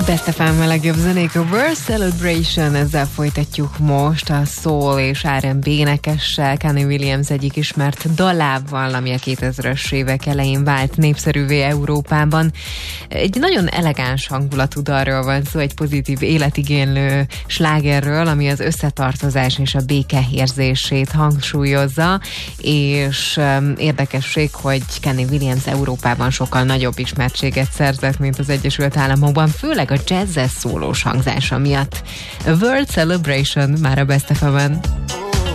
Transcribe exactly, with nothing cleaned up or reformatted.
Best ef em a legjobb zenék, a World Celebration, ezzel folytatjuk most a soul és er end bé énekessel, Kenny Williams egyik ismert dalával, ami a kétezres évek elején vált népszerűvé Európában. Egy nagyon elegáns hangulatú dalról van szó, egy pozitív életigénylő slágerről, ami az összetartozás és a béke érzését hangsúlyozza, és um, érdekesség, hogy Kenny Williams Európában sokkal nagyobb ismertséget szerzett, mint az Egyesült Államokban, főleg a jazzes szólós hangzása miatt. A World Celebration már a Best ef em-en.